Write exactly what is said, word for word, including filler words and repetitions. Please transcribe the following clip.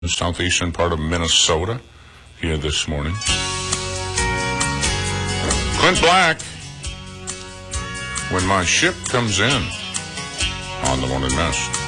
the southeastern part of Minnesota here this morning. Clint Black, When My Ship Comes In, on the Morning Mess.